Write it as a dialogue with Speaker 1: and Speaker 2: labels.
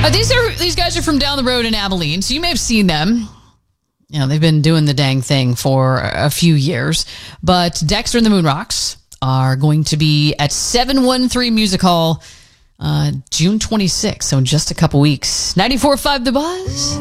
Speaker 1: These guys are from down the road in Abilene, so you may have seen them. You know, they've been doing the dang thing for a few years. But Dexter and the Moonrocks are going to be at 713 Music Hall June 26th, so in just a couple weeks. 94.5 The Buzz.